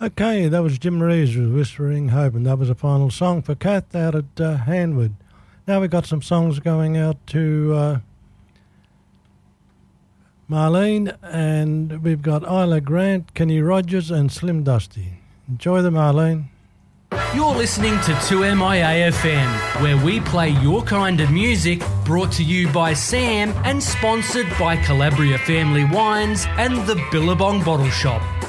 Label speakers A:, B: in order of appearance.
A: Okay, that was Jim Reeves with Whispering Hope, and that was a final song for Kath out at Hanwood. Now we've got some songs going out to Marlene, and we've got Isla Grant, Kenny Rogers, and Slim Dusty. Enjoy them, Marlene.
B: You're listening to 2MIA-FM, where we play your kind of music, brought to you by Sam and sponsored by Calabria Family Wines and the Billabong Bottle Shop.